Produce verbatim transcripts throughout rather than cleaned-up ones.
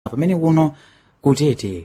pamene kuno kutete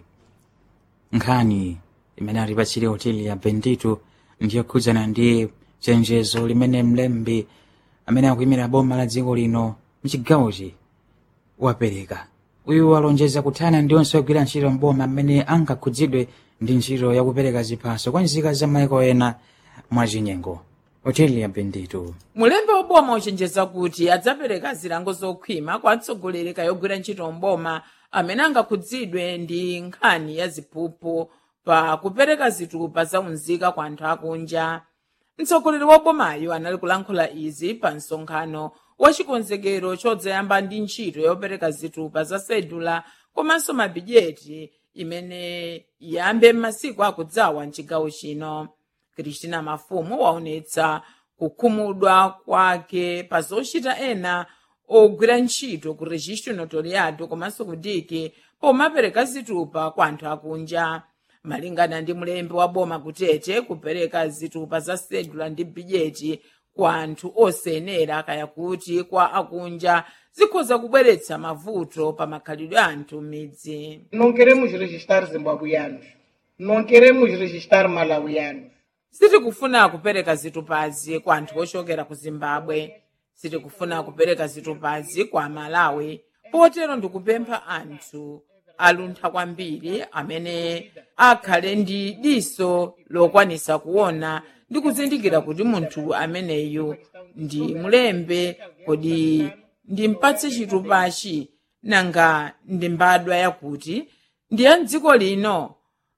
nkhani imene alipatsire hoteli ya Bendito ndiyo khudzana ndi chenjezo limene mlembi amene akuyimira boma la dziko lino mchigawochi wapereka. Uyu walonjeza kuthana ndi onse ogwira ntchito mboma amene angakhudzidwe ndi ntchito yakupereka ziphaso kwa nzika za maiko ena mwachinyengo. Hoteli ya Bendito. Mulembe wa boma uchenjeza kuti adzapereka zilango zokhwima kwa atsogoleri kayogwira ntchito mboma amene angakhudzidwe ndi nkhani ya ziphuphu pa kupereka zitupa za unzika kwa anthu akunja. Mtsogoleri wa bomayo anali kulankhula izi pa msonkhano wa chikonzekero chodzayamba ndi ntchito yopereka zitupa za sedula komanso mabijeti imene iyambe m'masiku akudzawa mchigawo chino. Kristina Mafumu waonetsa kukhumudwa kwake pa zochita ena ogwira ntchito ku registro notariado komanso kudiki pomapereka zitupa kwa anthu akunja. Malingana ndi mulembe wa boma kutete, kupereka zitupa za sedula ndi bijeti kwa anthu osenera kaya kuti kwa akunja zikhoza kubweretsa mavuto pa makhalidwe a anthu m'midzi. Não queremos registrar zimbabuianos, não queremos registrar malawianos. Sitikufuna kupereka zitupazi kwa anthu ochokera ku Zimbabwe, sitikufuna kupereka zitupazi kwa Malawi. Potero ndikupempha anthu aluntha kwambiri amene akhale ndi diso lokwanisa kuona ndi kuzindikira kuti munthu ameneyu ndi mulembe, kodi ndimpatse chitupachi nanga ndi mbadwa yakuti ndi ya mdziko lino.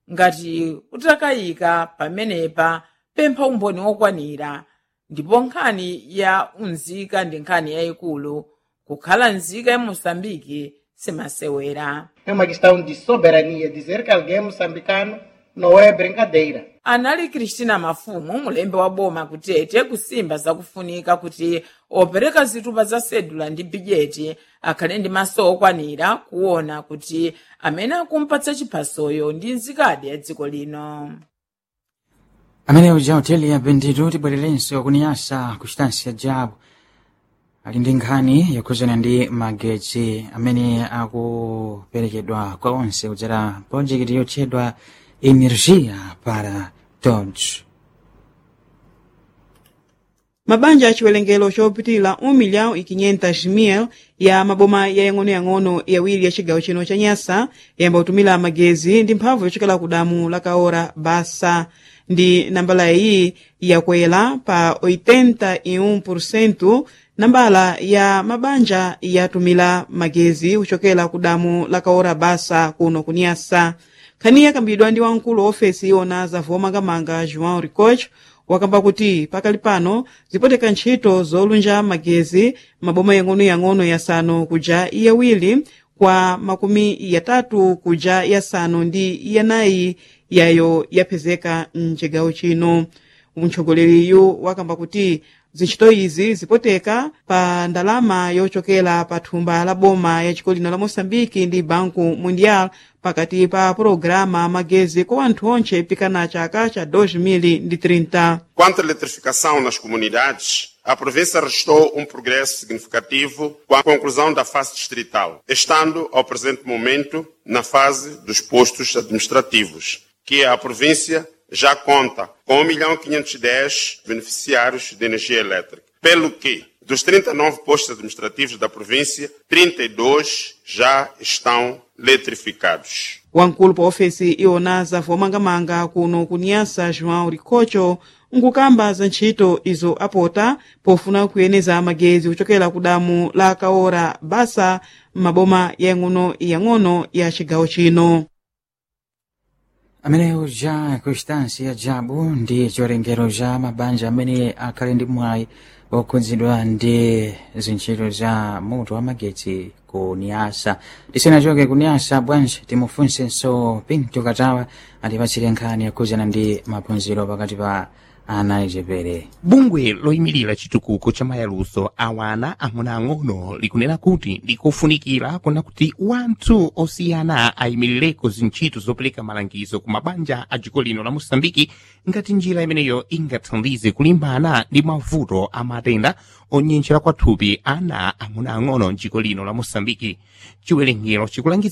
Ngati utakayika pamenepa pempha umboni wokwanira. Ndipo nkhani ya unzika ndi nkhani yayikulu. Kukhala nzika ya Moçambique simasewera. É uma questão de soberania. Dizer que alguém é moçambicano não é brincadeira. Anali Kristina Mafumu, mulembe wa boma kutete, kusimba zakufunika kuti opereka zitupa za sedula ndi bijeti akhale ndi maso okwanira kuona kuti amene akumpatsa chiphasoyo ndi nzikadi ya dziko lino. Amene uja hoteli ya Bendito tibwererenso kuniyasa kuchitansi ya jabu ali ndi nkhani yakhudzana ndi magetsi amene akuperekedwa kwa onse kudzera project yotchedwa Energia para Todos. Mabanja achiwerengero chopitilira um milhão e quinhentos mil ya maboma yayang'onoyang'ono yawiri ya chigawo chino cha Nyasa yamba kutumira magezi ndi mphamvu yochokera ku damu la Kaora Basa, ndi nambala iyi yakwera pa oitenta e um por cento nambala ya mabanja yatumira magezi kuchokera ku damu la Kaora Basa kuno ku Nyasa. Nkhani yakambidwa ndi wamkulu wa ofesi iwona za vomangamanga João Ricoch wakamba kuti pakali pano zipoteka ntchito zolunja magezi maboma yang'onoyang'ono yasanu kuja yawiri kwa makumi yatatu kuja yasanu ndi yanayi yayo yapezeka mchigawo chino. Mtsogoleri wakamba kuti zintchito izi zipoteka pa ndalama yochokera pa thumba la boma ya dziko lino la Moçambique ndi Banco Mundial pakati pa programa magezi kwa anthu onse pikana chaka cha dois mil e trinta. Quanto à eletrificação nas comunidades, a província registrou um progresso significativo com a conclusão da fase distrital, estando ao presente momento na fase dos postos administrativos, que a província já conta com um milhão quinhentos e dez beneficiários de energia elétrica, pelo que, dos trinta e nove postos administrativos da província, trinta e dois já estão eletrificados. Wamkulu pa ofesi iwona za vomangamanga kuno ku Nyasa João Ricocho nkukamba za ntchito izo apota pofuna kuyeneza magezi kuchokera ku damu la Kaora Basa maboma yang'ono-yang'ono ya chigawo chino. Amene uja kuchitansi ya jabu ndi chiwerengero cha mabanja amene akhale ndi mwayi okhudzidwa ndi zintchito za moto wa magetsi ku Nyasa. Tisanachoke ku Nyasa bwanji timufunsenso Pinto Katawa atipatsire nkhani yakhudzana ndi maphunziro pakati pa ana achepere. Bungwe loyimirira chitukuko cha mayaluso awana ang'onoang'ono likunena kuti ndikofunikira kuna kuti wanthu osiyana ayimirireko zintchito zopereka malangizo ku mabanja a dziko lino la Moçambique ngati njira imeneyo ingathandize kulimbana ndi mavuto amatenda onyenchera kwathupi ana ang'onoang'ono m'dziko lino la Moçambique. Chiwerengero chikulangiza kuti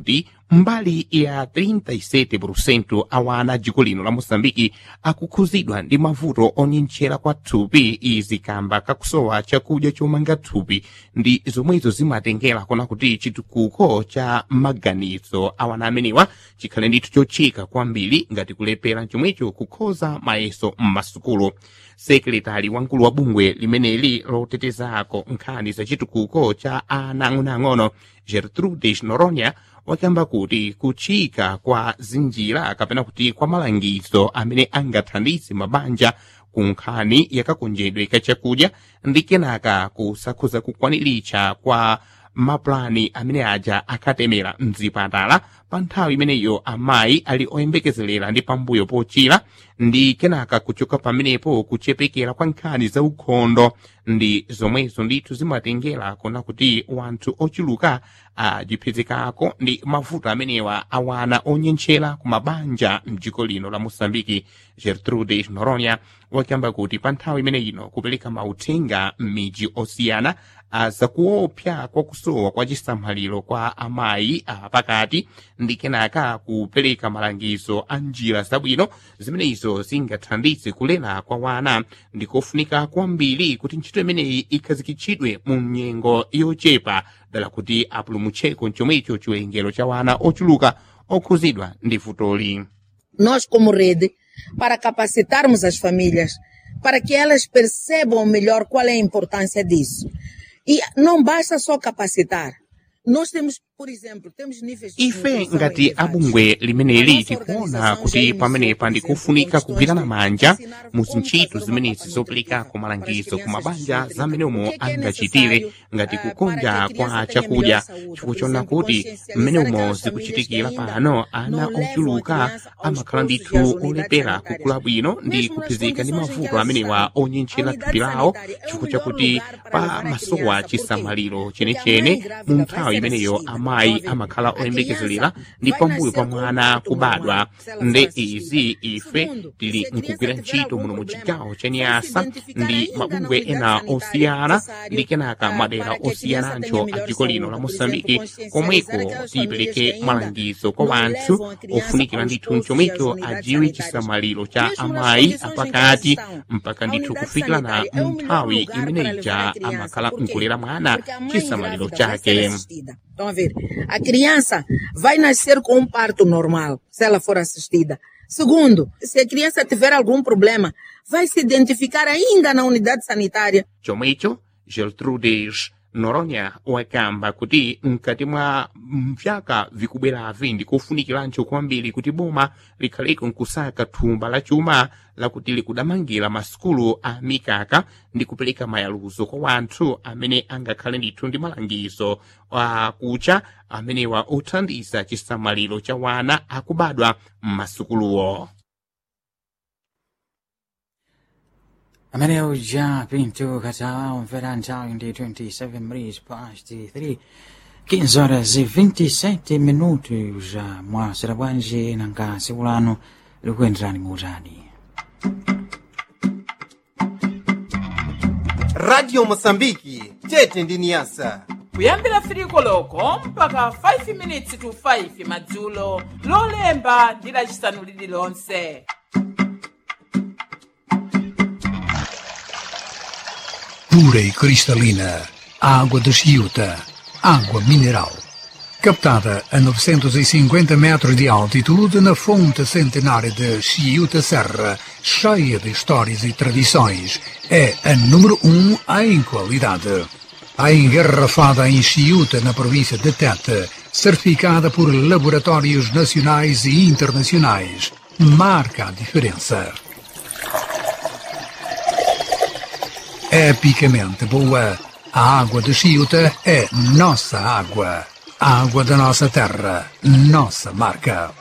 kuti mbali ya trinta e sete por cento awana dziko lino la Mosambiki akukhuzidwa ndi mavuto onyentchera kwa thupi, izi kamba kakusowa chakudya chomanga thupi ndi zomwezo zimatengera kona kuti chitukuko cha maganizo awana amenewa chikhale ndithu chochika kwambiri ngati kulepera chomwecho kukhoza mayeso m'masukulu. Sekretari wamkulu wa bungwe limeneli lotetezako nkhani za chitukuko cha ana ang'onoang'ono Gertrude Noronha wakamba kuti kuchika kwa zinjira kapena kuti kwa malangizo amene angathandize mabanja ku nkhani yakakonjedwe ka chakudya ndi kenaka kusakhuza kukwaniritsa kwa maplani amene aja akatemera mzipatala pa nthawi imeneyo amayi ali oyembekezelera ndi pambuyo pochira, ndi kenaka kuchoka pamenepo kuchepekera kwa nkhani za ukhondo ndi zomwezo ndithu zimatengera kona kuti wanthu ochuluka ajiphezekako ndi mavuto amenewa awana onyentchera ku mabanja mdziko lino la Mosambiki. Gertrude Noronha wakamba kuti pa nthawi imeneyino kupereka mauthenga m'midzi osiyana azakuopsa kwa kusowa kwa chisamaliro kwa amayi apakati ndi kenaka kupereka malangizo a njira zabwino zimenezo zingathandize kulera kwa wana ndi kofunika kwambiri kuti ntchito imeneyi ikhazikitsidwe mu nyengo yochepa dala kuti apulumutcheko chomwecho chiwerengero cha wana ochuluka okhuzidwa ndi vutoli. Nós como rede, para capacitarmos as famílias, para que elas percebam melhor qual é a importância disso. E não basta só capacitar. Nós temos, por exemplo, temos níveis de ife ngati abungwe limeneli tikuona kuti pamenepa ndikufunika kugwirana manja mu zintchito zimenezi zoperekako malangizo ku mabanja zamenemo angachitire ngati kukonja kwa chakudya, chifukwa chona kuti mmenemo zikuchitikira pano ana ochuluka amakhala ndithu olepera kukula bwino ndi kuphizika ndi mavuto amenewa onyentchera thupi lawo, chifukwa chakuti pa masowa chisamaliro chenechene mu nthawi imeneyo amayi amakhala oyembekezelera ndi pambuyo pa mwana kubadwa. Nde izi ife tili nkugwira ntchito muno mu chigawo cha Niassa ndi mabungwe ena osiyana ndi kenaka madera osiyanancho a dziko lino la Mosambiki, komweko tipereke malangizo kwa wanthu ofunikira ndithu nchomwecho ajiwe chisamaliro cha amayi apakati mpaka ndithu kufikirana mu nthawi imeneja amakhala nkulera mwana chisamaliro chake. Estão a ver? A criança vai nascer com um parto normal, se ela for assistida. Segundo, se a criança tiver algum problema, vai se identificar ainda na unidade sanitária. Chomwecho, Gertrude Noronha wakamba kuti mkati mwa vyaka vikubweravi ndikofunikirancho kwambiri kuti boma likhaleko nkusaka thumba la chuma lakuti likudamangira masukulu a mikaka ndi kupereka mayaluzo kwa wanthu amene angakhale ndithu ndi malangizo akucha amenewa othandiza chisamaliro cha wana akubadwa m'masukuluwo. Amene uja Pinto Katawa umvera nthawi ndi twenty-seven minutes past three, quinze horas e vinte e sete minutos já mwasera bwanji nanga tsiku lano likuyenderani muutani. Radio Mosambiki tete ndi Niassa, kuyambira three koloko mpaka five minutes to five madzulo, lolemba ndi lachisanu lililonse. Pura e cristalina, água de Chiuta, água mineral. Captada a novecentos e cinquenta metros de altitude na fonte centenária de Chiuta Serra, cheia de histórias e tradições, é a número um em qualidade. A engarrafada em Chiuta, na província de Tete, certificada por laboratórios nacionais e internacionais, marca a diferença. Epicamente boa, a água de Chiuta é nossa água. A água da nossa terra, nossa marca.